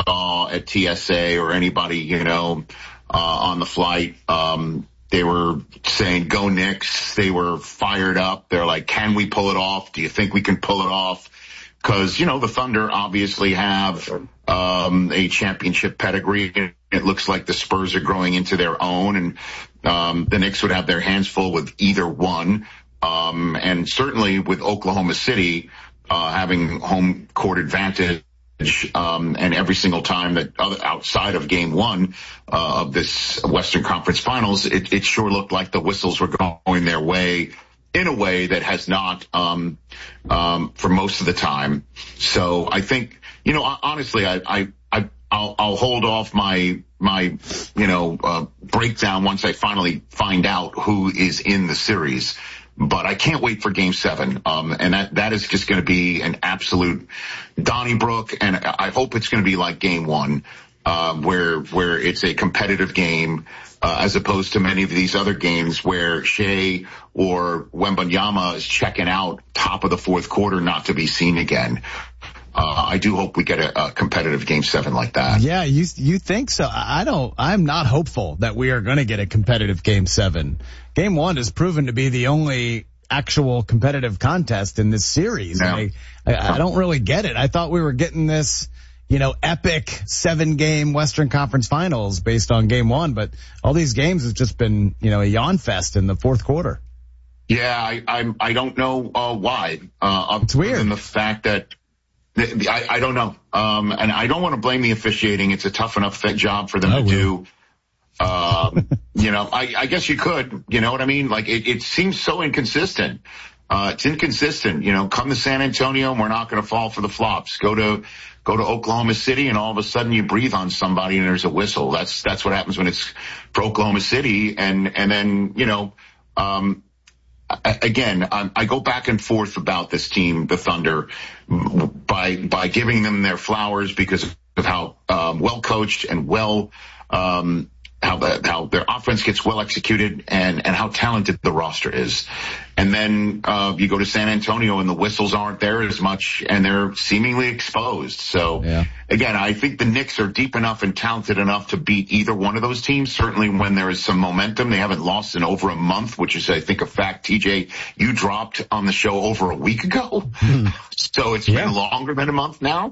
saw at TSA or anybody, on the flight. They were saying, go Knicks. They were fired up. They're like, can we pull it off? Do you think we can pull it off? Because, the Thunder obviously have a championship pedigree. It looks like the Spurs are growing into their own, and the Knicks would have their hands full with either one. And certainly with Oklahoma City having home court advantage, and every single time that outside of game one of this Western Conference Finals, it sure looked like the whistles were going their way in a way that has not for most of the time. So I think, honestly, I'll hold off my breakdown once I finally find out who is in the series. But I can't wait for Game 7. And that is just going to be an absolute Donnybrook. And I hope it's going to be like Game 1, where it's a competitive game, as opposed to many of these other games where Shea or Wembanyama is checking out top of the fourth quarter, not to be seen again. I do hope we get a competitive Game 7 like that. Yeah, you think so? I'm not hopeful that we are going to get a competitive Game 7. Game 1 has proven to be the only actual competitive contest in this series. Yeah. I don't really get it. I thought we were getting this, epic 7-game Western Conference Finals based on Game 1, but all these games have just been, a yawn fest in the fourth quarter. Yeah, I don't know why. It's weird. Than the fact that I don't know. And I don't want to blame the officiating. It's a tough enough job for them to do. I guess you could, you know what I mean? Like it seems so inconsistent. It's inconsistent, come to San Antonio and we're not going to fall for the flops. Go to Oklahoma City and all of a sudden you breathe on somebody and there's a whistle. That's what happens when it's for Oklahoma City. And then, again, I go back and forth about this team, the Thunder, by giving them their flowers because of how well coached and how their offense gets well executed and how talented the roster is. And then you go to San Antonio and the whistles aren't there as much and they're seemingly exposed. So again, I think the Knicks are deep enough and talented enough to beat either one of those teams. Certainly when there is some momentum. They haven't lost in over a month, which is, I think, a fact. TJ, you dropped on the show over a week ago. So it's been longer than a month now.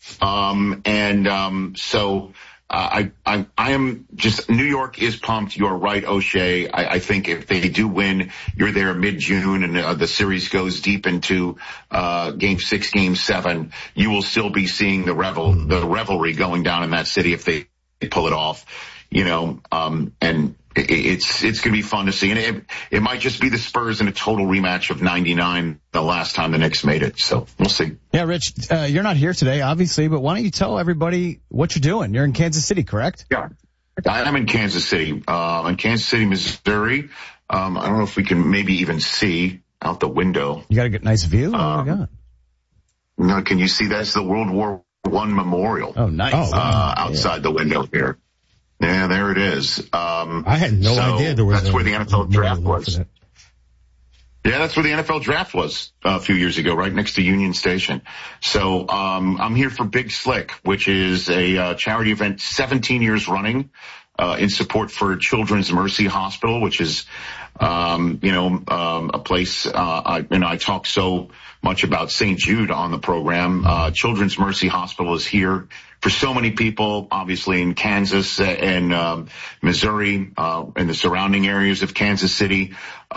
So I am just, New York is pumped. You're right, O'Shea. I think if they do win, you're there mid-June and the series goes deep into Game 6, Game 7, you will still be seeing the revelry going down in that city if they pull it off, and it's going to be fun to see. And it might just be the Spurs in a total rematch of 99, the last time the Knicks made it. So we'll see. Yeah, Rich, you're not here today, obviously, but why don't you tell everybody what you're doing? You're in Kansas City, correct? Yeah, I'm in Kansas City, in Kansas City, Missouri. I don't know if we can maybe even see out the window. You got a good, nice view? Oh my God. No, can you see that's the World War I Memorial? Oh, nice. Outside the window here. Yeah, there it is. I had no idea there was. That's where the NFL draft was. Yeah, that's where the NFL draft was a few years ago, right next to Union Station. So I'm here for Big Slick, which is a charity event 17 years running in support for Children's Mercy Hospital, which is a place I talk so much about St. Jude on the program. Children's Mercy Hospital is here for so many people, obviously in Kansas and Missouri, and the surrounding areas of Kansas City,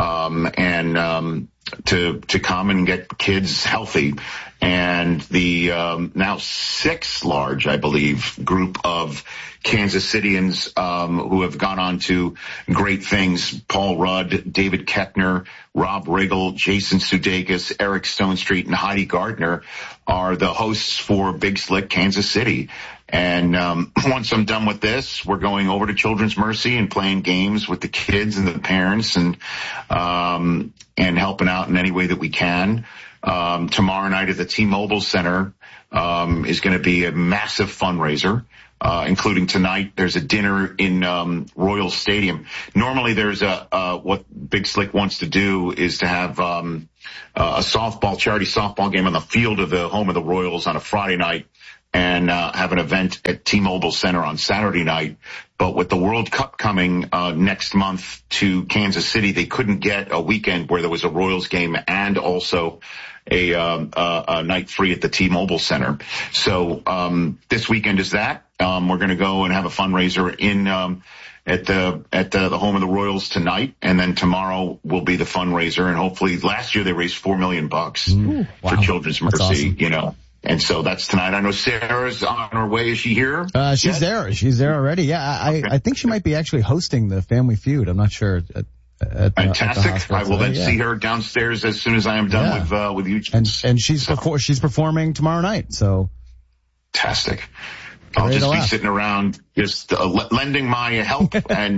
to come and get kids healthy. And the now 6 large, I believe, group of Kansas Cityans who have gone on to great things: Paul Rudd, David Keckner, Rob Riggle, Jason Sudeikis, Eric Stonestreet, and Heidi Gardner are the hosts for Big Slick Kansas City. And once I'm done with this, we're going over to Children's Mercy and playing games with the kids and the parents and helping out in any way that we can. Tomorrow night at the T-Mobile Center is going to be a massive fundraiser, including tonight. There's a dinner in Royal Stadium. Normally there's what Big Slick wants to do is to have a charity softball game on the field of the home of the Royals on a Friday night. and have an event at T-Mobile Center on Saturday night. But with the World Cup coming next month to Kansas City, they couldn't get a weekend where there was a Royals game and also a night free at the T-Mobile Center. So this weekend is that. We're going to go and have a fundraiser in at the home of the Royals tonight, and then tomorrow will be the fundraiser. And hopefully, last year they raised $4 million for Children's Mercy. Awesome. You know. And so that's tonight. I know Sarah's on her way. Is she here? She's there. She's there already. Yeah, Okay. I think she might be actually hosting the Family Feud. I'm not sure. Fantastic. I will then see her downstairs as soon as I am done with you. And she's performing tomorrow night. So fantastic. I'll just be sitting around just lending my help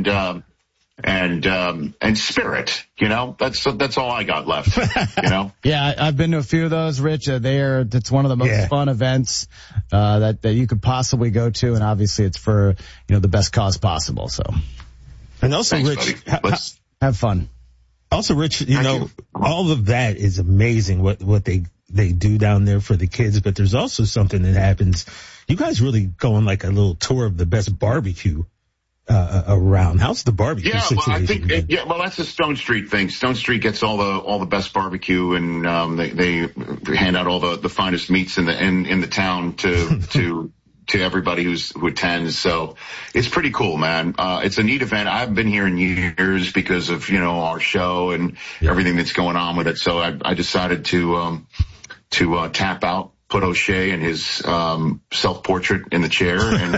and spirit, you know, that's all I got left, you know? Yeah, I've been to a few of those, Rich. It's one of the most fun events, that you could possibly go to. And obviously it's for, you know, the best cause possible. So. And also, thanks, Rich, have fun. Also, Rich, you know, all of that is amazing what they do down there for the kids, but there's also something that happens. You guys really go on like a little tour of the best barbecue around. How's the barbecue situation? Well, that's a Stone Street thing. Stone Street gets all the best barbecue, and they hand out all the finest meats in the town to everybody who attends. So it's pretty cool, man. It's a neat event. I haven't been here in years because of, you know, our show and everything that's going on with it. So I decided to tap out, put O'Shea and his self-portrait in the chair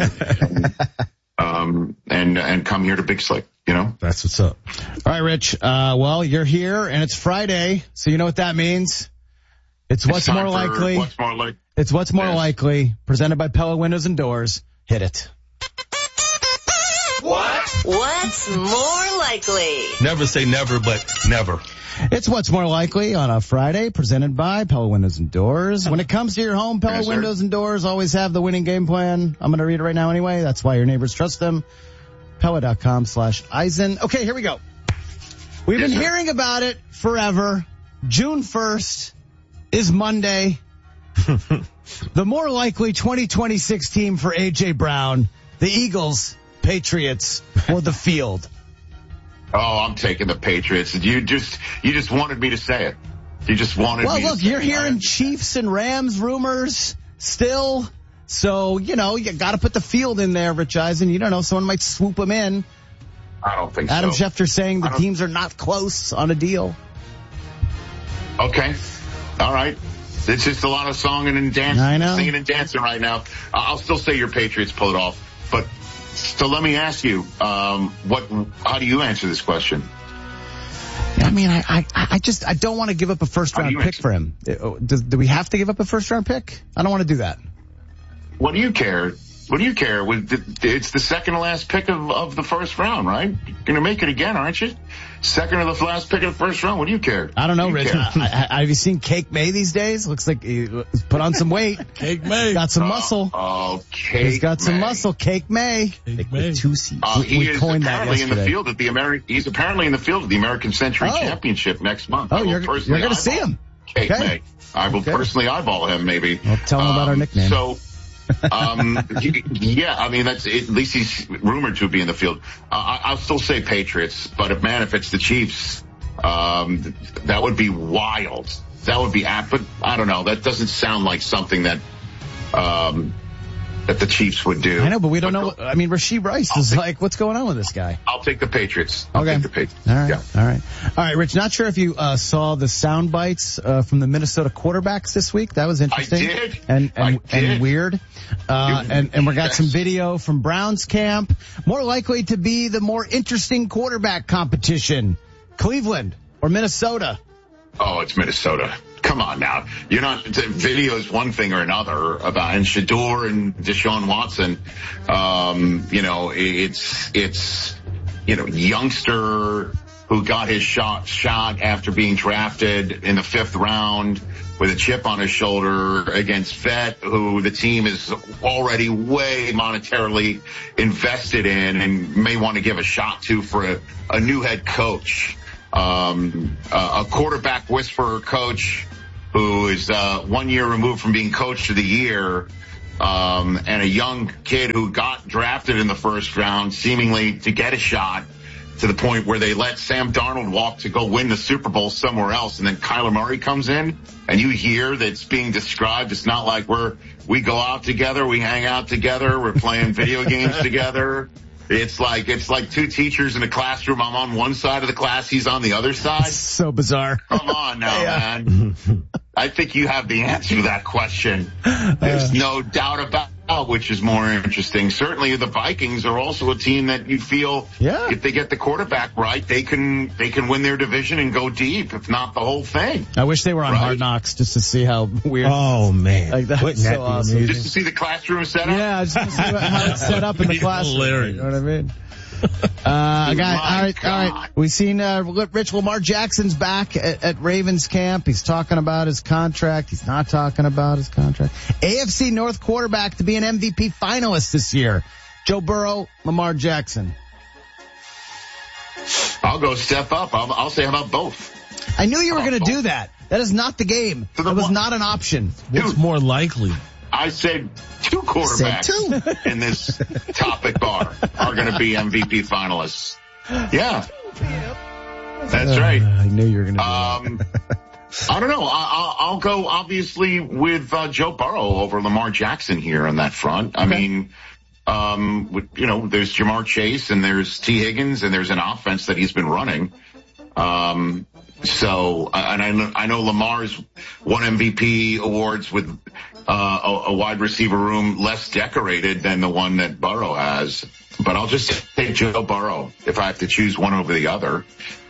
and come here to Big Slick, you know? That's what's up. All right, Rich. Well, you're here and it's Friday, so you know what that means. It's What's More Likely. It's What's More Likely, presented by Pella Windows and Doors. Hit it. What's more likely? Never say never, but never. It's What's More Likely on a Friday, presented by Pella Windows and Doors. When it comes to your home, Pella Windows and Doors always have the winning game plan. I'm going to read it right now anyway. That's why your neighbors trust them. Pella.com/Eisen. Okay, here we go. We've been hearing about it forever. June 1st is Monday. The more likely 2026 team for A.J. Brown, the Eagles, Patriots, or the field. Oh, I'm taking the Patriots. You just wanted me to say it. You just wanted me to say it. Well, look, you're hearing Chiefs and Rams rumors still. So, you know, you got to put the field in there, Rich Eisen. You don't know, someone might swoop them in. I don't think Adam so. Schefter saying the teams are not close on a deal. Okay. All right. It's just a lot of singing and dancing. I know. Singing and dancing right now. I'll still say your Patriots pull it off. But so let me ask you, how do you answer this question? I mean, I don't want to give up a first round pick for him. Do we have to give up a first round pick? I don't want to do that. What do you care? It's the second to last pick of the first round, right? You're going to make it again, aren't you? Second to the last pick of the first round. What do you care? I don't know, Rich. Have you seen Cake May these days? Looks like he put on some weight. Cake May. Got some muscle. Oh, Cake He's got some May. muscle. Cake May. Cake May. 2 C's. He is apparently in the field at He's apparently in the field at the American Century Championship next month. Oh, you're going to see him. Cake May. I will personally eyeball him, maybe. Well, tell him about our nickname. So, yeah, I mean, at least he's rumored to be in the field. I'll still say Patriots, but if it's the Chiefs, that would be wild. That would be apt, but I don't know. That doesn't sound like something that the Chiefs would do. I know, but we don't know. I mean, Rashee Rice is like, what's going on with this guy? I'll take the Patriots. Okay. Take the Patriots. All right. Yeah. All right, Rich, not sure if you saw the sound bites from the Minnesota quarterbacks this week. That was interesting. I did. And weird. And we got some video from Browns camp. More likely to be the more interesting quarterback competition. Cleveland or Minnesota? Oh, it's Minnesota. Come on now. You're not, video is one thing or another about, and Shador and Deshaun Watson, it's, youngster who got his shot after being drafted in the 5th round with a chip on his shoulder against Vet, who the team is already way monetarily invested in and may want to give a shot to for a new head coach. A quarterback whisperer coach who is 1 year removed from being coach of the year, and a young kid who got drafted in the first round, seemingly to get a shot, to the point where they let Sam Darnold walk to go win the Super Bowl somewhere else. And then Kyler Murray comes in, and you hear that it's being described. It's not like we go out together, we hang out together, we're playing video games together. It's like two teachers in a classroom. I'm on one side of the class, he's on the other side. It's so bizarre. Come on now, man. I think you have the answer to that question. There's no doubt about which is more interesting. Certainly the Vikings are also a team that you feel if they get the quarterback right, they can win their division and go deep, if not the whole thing. I wish they were on Hard Knocks just to see how weird. Oh man. Like that's so awesome. Just to see the classroom set up? Yeah, just to see how it's set up in the classroom. Hilarious. You know what I mean? All right. We've seen Rich Lamar Jackson's back at Ravens camp. He's talking about his contract. He's not talking about his contract. AFC North quarterback to be an MVP finalist this year. Joe Burrow, Lamar Jackson. I'll go step up. I'll say how about both? I knew you were going to do that. That is not the game. That was not an option. What's more likely? I said two quarterbacks in this topic bar are going to be MVP finalists. Yeah. That's right. I knew you were going to do that. I don't know. I'll go obviously with Joe Burrow over Lamar Jackson here on that front. I mean, there's Jamar Chase and there's T. Higgins and there's an offense that he's been running. So I know Lamar's won MVP awards with a wide receiver room less decorated than the one that Burrow has. But I'll just take Joe Burrow if I have to choose one over the other.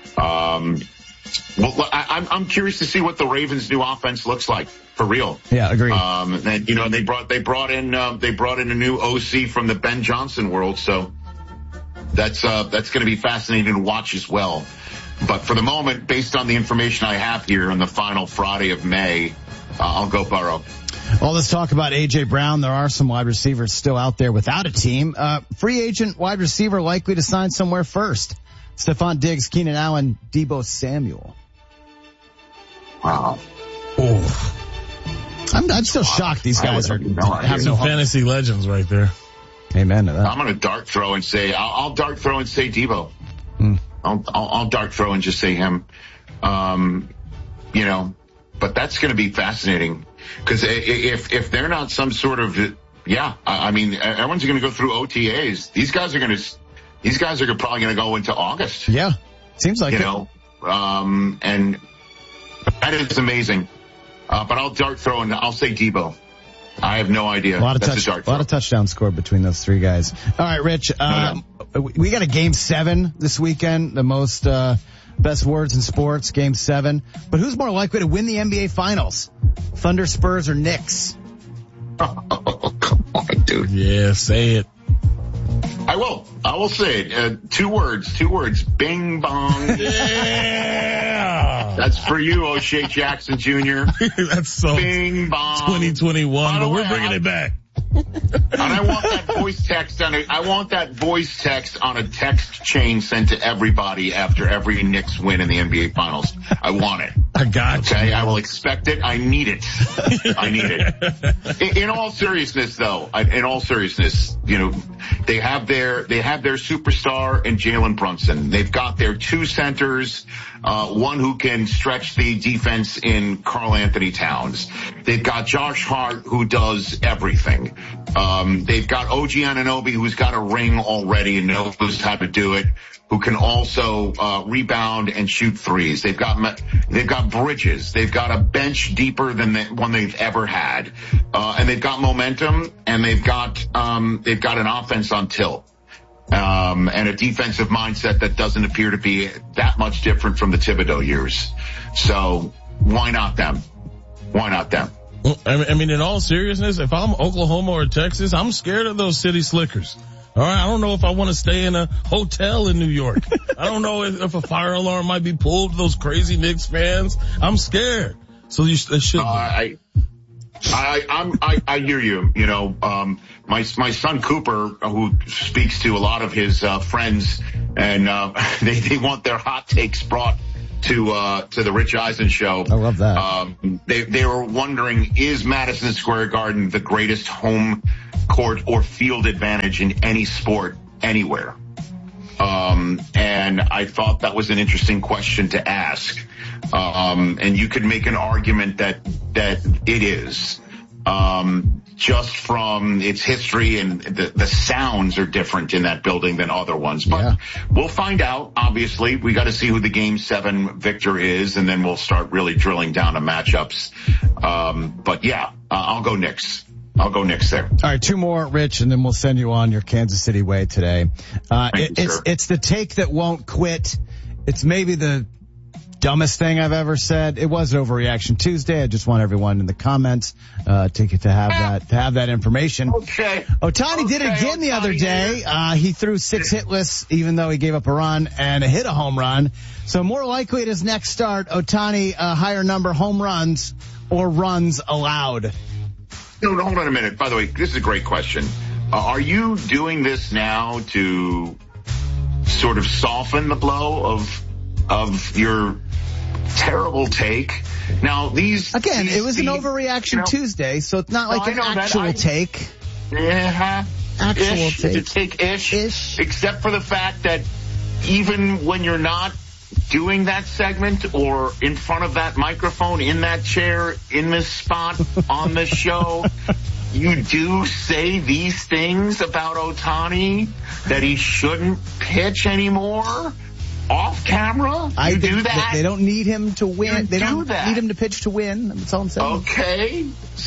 I'm curious to see what the Ravens' new offense looks like for real. Yeah, agreed. And they brought in a new OC from the Ben Johnson world, so that's going to be fascinating to watch as well. But for the moment, based on the information I have here on the final Friday of May, I'll go Burrow. Well, let's talk about A.J. Brown. There are some wide receivers still out there without a team. Free agent wide receiver likely to sign somewhere first. Stephon Diggs, Keenan Allen, Deebo Samuel. Wow. Oh. I'm still shocked these guys have some fantasy legends right there. Amen to that. I'm going to dart throw and say, I'll dart throw and say Deebo. I'll dart throw and just say him. But that's going to be fascinating because if they're not some sort of, everyone's going to go through OTAs. These guys are probably going to go into August. Yeah. Seems like and that is amazing. But I'll dart throw and I'll say Deebo. I have no idea. A lot of touchdowns scored between those three guys. All right, Rich. We got a Game 7 this weekend. The most best words in sports, Game 7. But who's more likely to win the NBA Finals? Thunder, Spurs, or Knicks? Oh, come on, dude. Yeah, say it. I will say it. Two words. Bing bong. Yeah. That's for you, O'Shea Jackson Jr. That's so Bing bong. 2021, but we're bringing it back. And I want that voice text on a text chain sent to everybody after every Knicks win in the NBA Finals. I want it. I got you. Okay, I will expect it. I need it. In all seriousness, though, they have their superstar in Jalen Brunson. They've got their two centers, one who can stretch the defense in Karl Anthony Towns. They've got Josh Hart, who does everything. They've got OG Anunoby, who's got a ring already and knows how to do it, who can also rebound and shoot threes. They've got Bridges. They've got a bench deeper than the one they've ever had, and they've got momentum, and they've got an offense on tilt, and a defensive mindset that doesn't appear to be that much different from the Thibodeau years. So why not them? Well, I mean, in all seriousness, if I'm Oklahoma or Texas, I'm scared of those city slickers. All right, I don't know if I want to stay in a hotel in New York. I don't know if a fire alarm might be pulled. Those crazy Knicks fans, I'm scared. So it should. I hear you. My son Cooper, who speaks to a lot of his friends, and they want their hot takes brought to the Rich Eisen show. I love that. They were wondering, is Madison Square Garden the greatest home court or field advantage in any sport anywhere? And I thought that was an interesting question to ask. And you could make an argument that it is. Just from its history, and the sounds are different in that building than other ones. But we'll find out, obviously. We got to see who the Game 7 victor is, and then we'll start really drilling down to matchups. But yeah, I'll go Knicks. I'll go Knicks there. All right, 2 more, Rich, and then we'll send you on your Kansas City way today. It's the take that won't quit. It's maybe the dumbest thing I've ever said. It was Overreaction Tuesday. I just want everyone in the comments to have that information. Okay. Ohtani did it again the other day. He threw 6 hitless, even though he gave up a run and hit a home run. So more likely at his next start, Ohtani higher number home runs or runs allowed. No, hold on a minute. By the way, this is a great question. Are you doing this now to sort of soften the blow of your terrible take? Now, it was an Overreaction Tuesday, so it's not like an actual take. Actual take. It's a take-ish. Except for the fact that even when you're not doing that segment or in front of that microphone, in that chair, in this spot, on this show, you do say these things about Ohtani, that he shouldn't pitch anymore off camera. I do that. They don't need him to win. They don't need him to pitch to win. That's all I'm saying. Okay.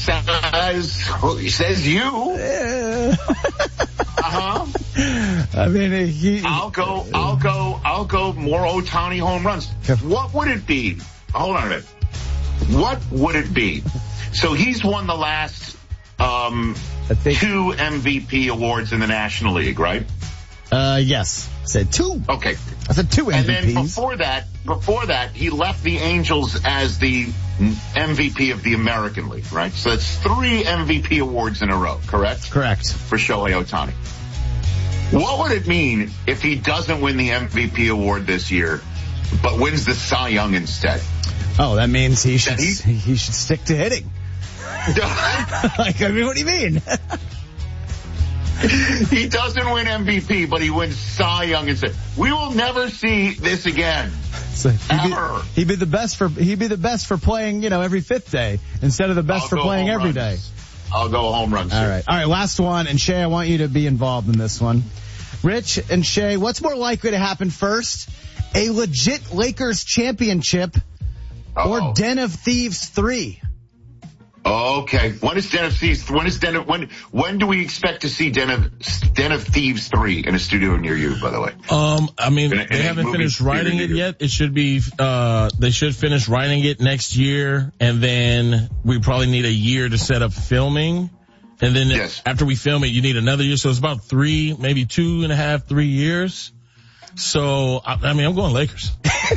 Says you. Yeah. I mean, I'll go more Ohtani home runs. What would it be? Hold on a minute. What would it be? So he's won the last 2 MVP awards in the National League, right? Yes. I said 2. Okay. I said 2 MVPs. And then before that, he left the Angels as the MVP of the American League, right? So that's 3 MVP awards in a row, correct? Correct. For Shohei Ohtani. What would it mean if he doesn't win the MVP award this year, but wins the Cy Young instead? Oh, that means he should stick to hitting. What do you mean? He doesn't win MVP, but he wins Cy Young instead. We will never see this again. So ever. He'd be the best for playing, every 5th day instead of the best for playing every day. I'll go home runs. All right. Last one. And Shay, I want you to be involved in this one. Rich and Shay, what's more likely to happen first? A legit Lakers championship or Den of Thieves 3? Okay. When do we expect to see Den of Thieves 3 in a studio near you, by the way? They haven't finished writing it yet. It should be, they should finish writing it next year, and then we probably need a year to set up filming. And then after we film it, you need another year. So it's about 3, maybe 2.5, 3 years. So, I'm going Lakers.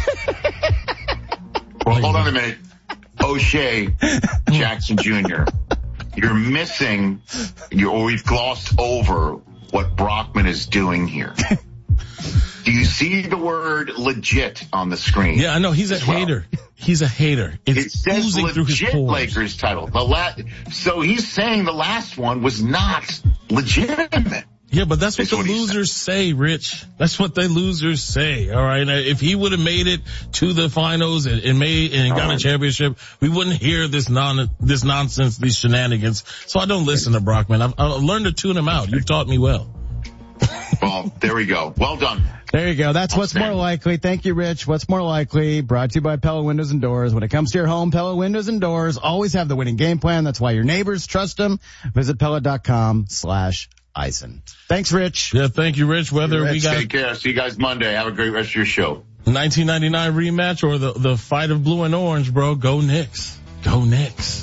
Well, hold on a minute. O'Shea Jackson Jr., you're missing, we've glossed over what Brockman is doing here. Do you see the word legit on the screen? Yeah, I know. He's a hater. He's a hater. It says legit Lakers title. So he's saying the last one was not legitimate. Yeah, but that's what the losers say, Rich. That's what the losers say. All right. Now, if he would have made it to the finals and got a championship, we wouldn't hear this nonsense, these shenanigans. So I don't listen to Brockman. I've learned to tune him out. You've taught me well. Well, there we go. Well done. There you go. That's what's more likely. Thank you, Rich. What's more likely? Brought to you by Pella Windows and Doors. When it comes to your home, Pella Windows and Doors always have the winning game plan. That's why your neighbors trust them. Visit Pella.com/Eisen. Thanks, Rich. Yeah, thank you, Rich. Take care. See you guys Monday. Have a great rest of your show. 1999 rematch or the fight of blue and orange, bro. Go Knicks. Go Knicks.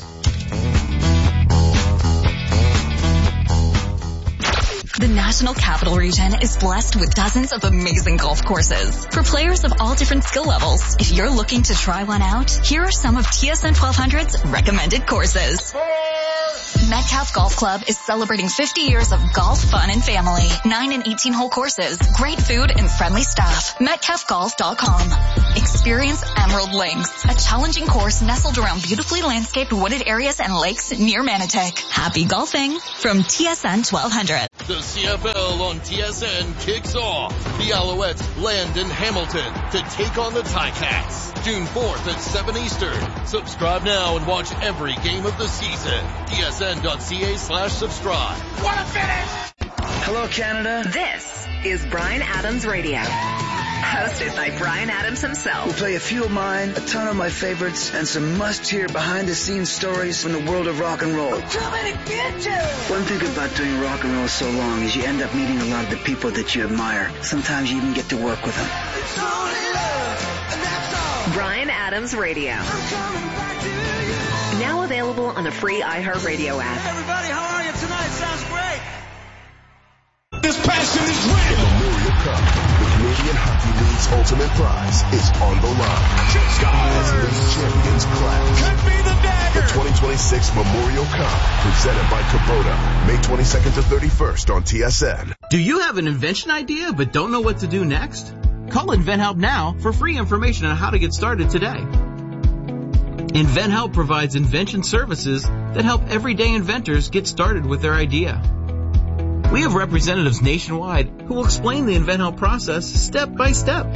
The National Capital Region is blessed with dozens of amazing golf courses for players of all different skill levels. If you're looking to try one out, here are some of TSN 1200's recommended courses. Metcalf Golf Club is celebrating 50 years of golf, fun, and family. 9 and 18-hole courses, great food, and friendly staff. MetcalfGolf.com. Experience Emerald Links, a challenging course nestled around beautifully landscaped wooded areas and lakes near Manotick. Happy golfing from TSN 1200. The CFL on TSN kicks off. The Alouettes land in Hamilton to take on the Ticats. June 4th at 7 Eastern. Subscribe now and watch every game of the season. TSN.ca/subscribe. What a finish! Hello, Canada. This is Bryan Adams Radio. Hosted by Bryan Adams himself. We'll play a few of mine, a ton of my favorites, and some must-hear behind-the-scenes stories from the world of rock and roll. Too many bitches! One thing about doing rock and roll so long is you end up meeting a lot of the people that you admire. Sometimes you even get to work with them. It's only love, and that's all. Bryan Adams Radio. I'm coming back to you. Now available on the free iHeartRadio app. Everybody, how are you tonight? Sounds great. This passion is real. The Memorial Cup, the Canadian Hockey League's ultimate prize, is on the line. As league champions clash. Could be the dagger. The 2026 Memorial Cup, presented by Kubota, May 22nd to 31st on TSN. Do you have an invention idea but don't know what to do next? Call InventHelp now for free information on how to get started today. InventHelp provides invention services that help everyday inventors get started with their idea. We have representatives nationwide who will explain the InventHelp process step by step.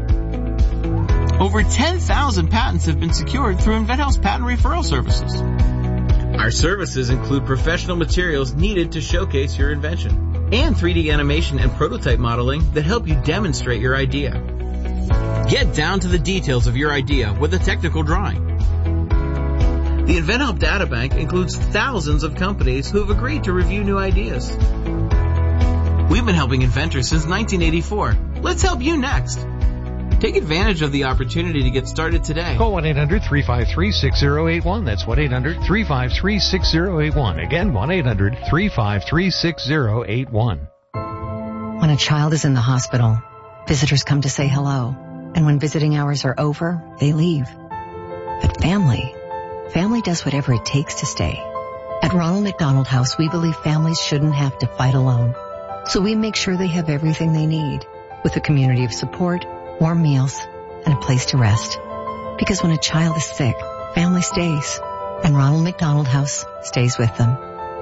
Over 10,000 patents have been secured through InventHelp's patent referral services. Our services include professional materials needed to showcase your invention and 3D animation and prototype modeling that help you demonstrate your idea. Get down to the details of your idea with a technical drawing. The InventHelp Databank includes thousands of companies who have agreed to review new ideas. We've been helping inventors since 1984. Let's help you next. Take advantage of the opportunity to get started today. Call 1-800-353-6081. That's 1-800-353-6081. Again, 1-800-353-6081. When a child is in the hospital, visitors come to say hello. And when visiting hours are over, they leave. But family does whatever it takes to stay. At Ronald McDonald House, we believe families shouldn't have to fight alone. So we make sure they have everything they need, with a community of support, warm meals, and a place to rest. Because when a child is sick, family stays, and Ronald McDonald House stays with them.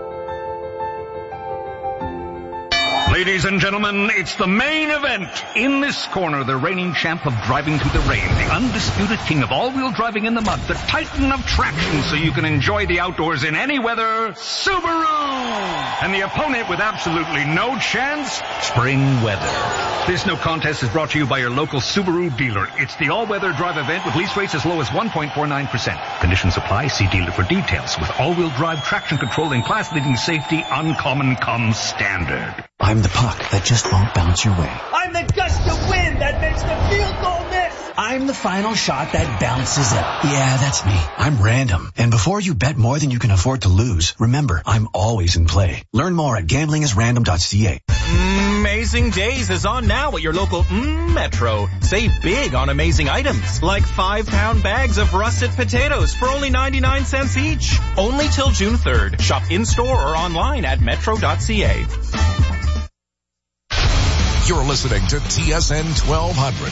Ladies and gentlemen, it's the main event. In this corner, the reigning champ of driving through the rain, the undisputed king of all-wheel driving in the mud, the titan of traction so you can enjoy the outdoors in any weather, Subaru! And the opponent with absolutely no chance, spring weather. This no contest is brought to you by your local Subaru dealer. It's the all-weather drive event with lease rates as low as 1.49%. Conditions apply. See dealer for details. With all-wheel drive traction control and class-leading safety, uncommon comes standard. I'm the puck that just won't bounce your way. I'm the gust of wind that makes the field goal miss. I'm the final shot that bounces it. Yeah, that's me. I'm random. And before you bet more than you can afford to lose, remember, I'm always in play. Learn more at gamblingisrandom.ca. Amazing Days is on now at your local Metro. Save big on amazing items, like 5-pound bags of russet potatoes for only 99 cents each. Only till June 3rd. Shop in-store or online at metro.ca. You're listening to TSN 1200.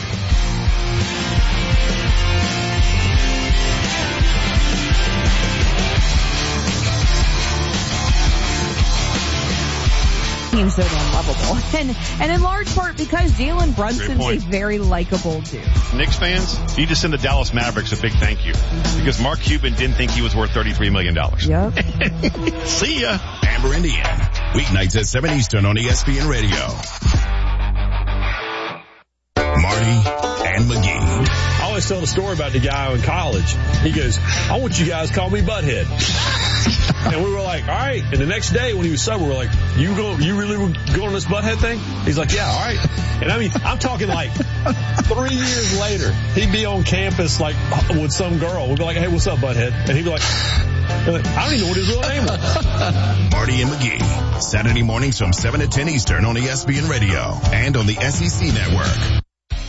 Seems so damn lovable. And in large part because Jalen Brunson's a very likable dude. Knicks fans, you just send the Dallas Mavericks a big thank you. Because Mark Cuban didn't think he was worth $33 million. Yep. See ya. Amber, Indiana. Weeknights at 7 Eastern on ESPN Radio. Marty and McGee. I always tell the story about the guy in college. He goes, I want you guys to call me Butthead. And we were like, all right. And the next day when he was sober, we were like, you really were going on this Butthead thing? He's like, yeah, all right. And I mean, I'm talking like 3 years later, he'd be on campus like with some girl. We'd be like, hey, what's up, Butthead? And he'd be like, I don't even know what his real name was. Marty and McGee. Saturday mornings from 7 to 10 Eastern on ESPN Radio and on the SEC Network.